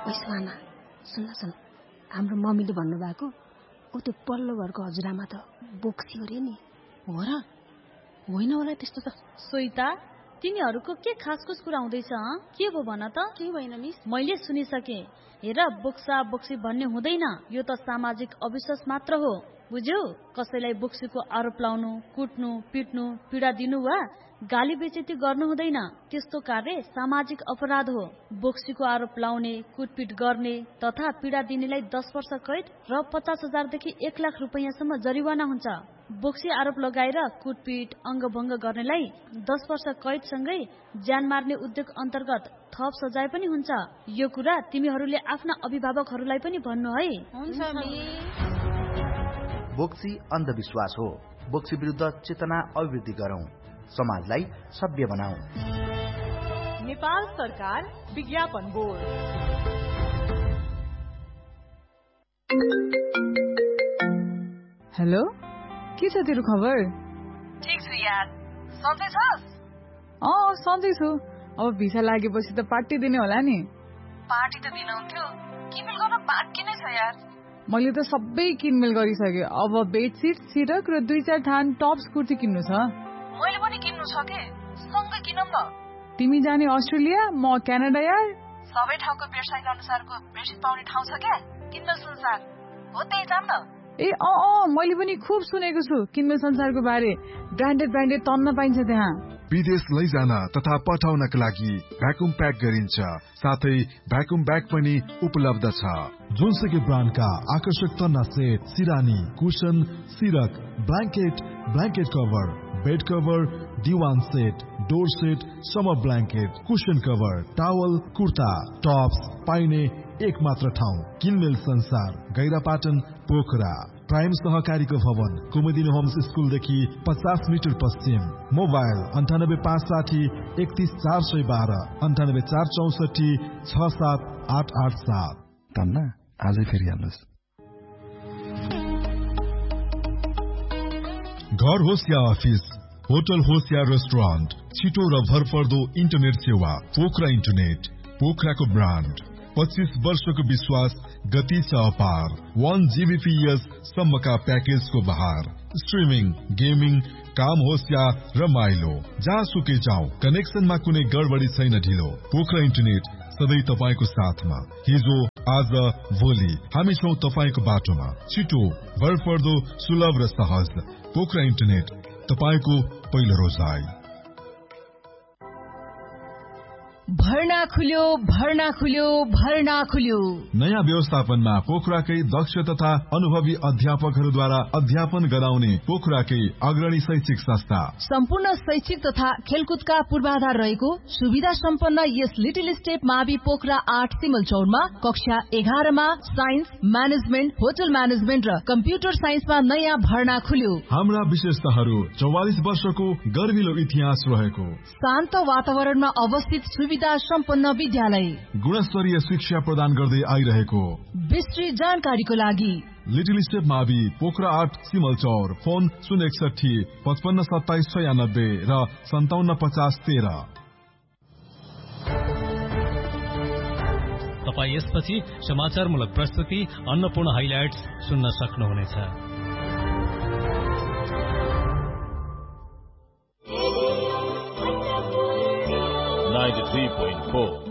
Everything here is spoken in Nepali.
वैसो आमा सुन्न हाम्रो मम्मीले भन्नुभएको ऊ त्यो पल्लो घरको हजुरआमा त बोक्सी हो रे नि। हो र? होइन होला त्यस्तो त। सोइता तिनीहरूको के खासखुस कुरा हुँदैछ? के भो भन त? केही भएन मिस। मैले सुनिसके। हेर बोक्सा बोक्सी भन्ने हुँदैन, यो त सामाजिक अविश्वास मात्र हो, बुझ्यौ? कसैलाई बोक्सीको आरोप लाउनु, कुट्नु, पिट्नु, पीडा दिनु वा गाली बेइज्जती गर्नु हुँदैन। त्यस्तो कार्य सामाजिक अपराध हो। बोक्सीको आरोप लाउने, कुटपिट गर्ने तथा पीडा दिनेलाई 10 वर्ष कैद र 50,000 देखि 1 लाख रुपैयाँसम्म जरिवाना हुन्छ। बोक्सी आरोप लगाएर कुटपिट अङ्गभङ्ग गर्नेलाई 10 वर्ष कैदसँगै ज्यान मार्ने उद्योग अन्तर्गत थप सजाय पनि हुन्छ। यो कुरा तिमीहरूले आफ्ना अभिभावकहरूलाई पनि भन्नु है। हुन्छ मिस। बोक्सी अन्धविश्वास हो। बोक्सी विरुद्ध चेतना अभिवृद्धि गरौं, समाजलाई सभ्य बनाऊ। नेपाल सरकार विज्ञापन बोर्ड। हेलो, के छ तेरो खबर? ठीक छु यार। सन्चै छस्? सन्चै छु। अब भिसा लागेपछि त पार्टी दिने होला नि। पार्टी त दिनुहुन्थ्यो, किनमेल गर्न बाँकी नै छ यार। मैले त सबै किनमेल गरिसके। अब बेडसिट, सिरक र 2-4 थान टप्स कुर्ती किन्नु छ। मैले पनि किन्नु छ के, सँगै किनौँ न। तिमी जाने अस्ट्रेलिया, म क्यानाडा यार। सबै ठाउँको वेबसाइट अनुसारको बेडसिट पाउने ठाउँ छ क्या, किनमेल संसार हो, त्यही जाम न। मैले पनि खुब सुनेको छु किनमेल संसारको बारे। ब्रान्डेड तन्न पाइन्छ त्यहाँ। विदेश लैजान तथा पठाउनका लागि भ्याकुम प्याक गरिन्छ, साथै भ्याकुम ब्याग पनि उपलब्ध छ। जोनसुकै ब्रान्डका आकर्षक तन्ना set, सिरानी, cushion, सिरक, blanket cover, bed cover, दिवान set, door set, summer blanket, cushion cover, towel, kurta, Tops पाइने एकमात्र ठाउँ किनमेल संसार, गैरापाटन, पोखरा। प्राइम सहकारीको भवन, कुमुदिनी होम्स स्कुलदेखि 50 मिटर पश्चिम। मोबाइल 98560 31412, 98464 67887। तन्ना आजै फेरि हाल्नुहोस्। घर होस् या अफिस, होटल होस् या रेस्टुरेन्ट, छिटो र भरपर्दो इन्टरनेट सेवा पोखरा इन्टरनेट। पोखराको ब्रान्ड, 25 वर्षको विश्वास, गति छ अपार। 1 Gbps सम्मका प्याकेजको बहार। स्ट्रिमिङ, गेमिङ, काम होस् या रमाइलो, जहाँसुकै जाऊ, कनेक्सनमा कुनै गडबडी छैन ढिलो। पोखरा इन्टरनेट सधैँ तपाईको साथमा। हिजो, आज, भोलि हामी छौं तपाईको बाटोमा। छिटो, भरपर्दो, सुलभ र सहज। पोखरा इन्टरनेट, तपाईको पहिलो रोजाइ। भर्ना खुल्यो। नयाँ व्यवस्थापनमा पोखराकै दक्ष तथा अनुभवी अध्यापकहरूद्वारा अध्यापन गराउने पोखराकै अग्रणी शैक्षिक संस्था। सम्पूर्ण शैक्षिक तथा खेलकुदका पूर्वाधार रहेको सुविधा सम्पन्न यस लिटिल स्टेप मावि पोखरा 8 सिमलचौरमा कक्षा 11 मा साइन्स, म्यानेजमेन्ट, होटल म्यानेजमेन्ट र कम्प्युटर साइन्समा नयाँ भर्ना खुल्यो। हाम्रा विशेषताहरू 44 वर्षको गर्विलो इतिहास रहेको शान्त वातावरणमा अवस्थित सुविधा सम्पन्न विद्यालय, गुणस्तरीय शिक्षा प्रदान गर्दै आइरहेको। विस्तृत जानकारीको लागि लिटिल स्टेप मावि पोखरा 8 सिमलचौर, फोन 061 55 27 96 र 57 50 13। तपाईँ यसपछि समाचारमूलक प्रस्तुति अन्नपूर्ण हाइलाइट्स सुन्न सक्नुहुनेछ। 93.4